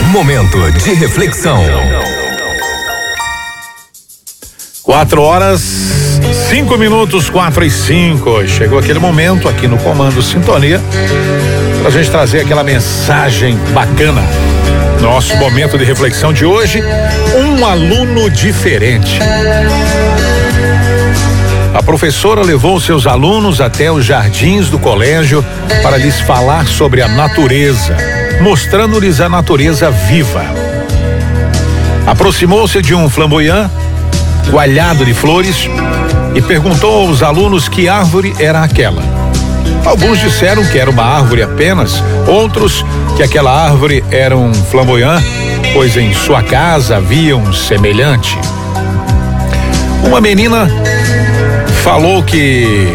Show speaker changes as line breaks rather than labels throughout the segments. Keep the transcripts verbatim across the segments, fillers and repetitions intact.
Momento de reflexão.
Quatro horas, cinco minutos, quatro e cinco. Chegou aquele momento aqui no Comando Sintonia pra gente trazer aquela mensagem bacana. Nosso momento de reflexão de hoje, um aluno diferente. A professora levou seus alunos até os jardins do colégio para lhes falar sobre a natureza, mostrando-lhes a natureza viva. Aproximou-se de um flamboyant coalhado de flores e perguntou aos alunos que árvore era aquela. Alguns disseram que era uma árvore apenas, outros que aquela árvore era um flamboyant, pois em sua casa havia um semelhante. Uma menina falou que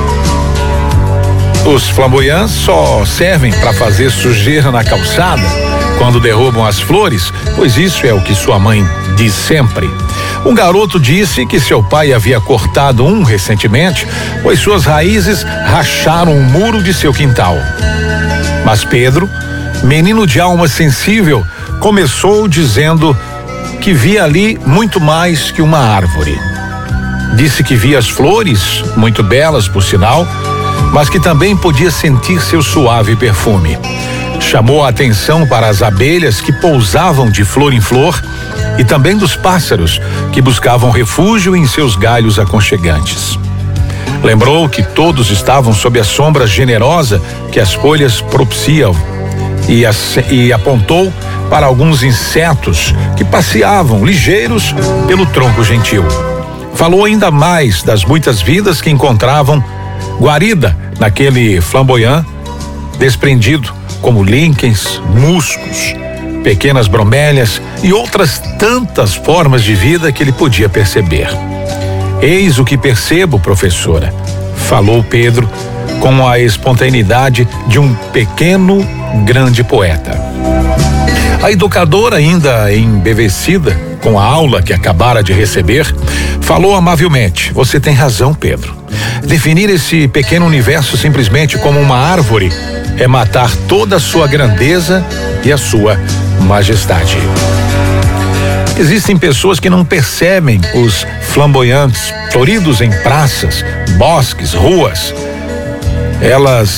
os flamboyantes só servem para fazer sujeira na calçada quando derrubam as flores, pois isso é o que sua mãe diz sempre. Um garoto disse que seu pai havia cortado um recentemente, pois suas raízes racharam o muro de seu quintal. Mas Pedro, menino de alma sensível, começou dizendo que via ali muito mais que uma árvore. Disse que via as flores, muito belas por sinal, mas que também podia sentir seu suave perfume. Chamou a atenção para as abelhas que pousavam de flor em flor e também dos pássaros que buscavam refúgio em seus galhos aconchegantes. Lembrou que todos estavam sob a sombra generosa que as folhas propiciam e, as, e apontou para alguns insetos que passeavam ligeiros pelo tronco gentil. Falou ainda mais das muitas vidas que encontravam guarida naquele flamboyant desprendido, como líquens, musgos, pequenas bromélias e outras tantas formas de vida que ele podia perceber. Eis o que percebo, professora, falou Pedro com a espontaneidade de um pequeno, grande poeta. A educadora, ainda embevecida com a aula que acabara de receber, falou amavelmente: você tem razão, Pedro. Definir esse pequeno universo simplesmente como uma árvore é matar toda a sua grandeza e a sua majestade. Existem pessoas que não percebem os flamboyantes floridos em praças, bosques, ruas. Elas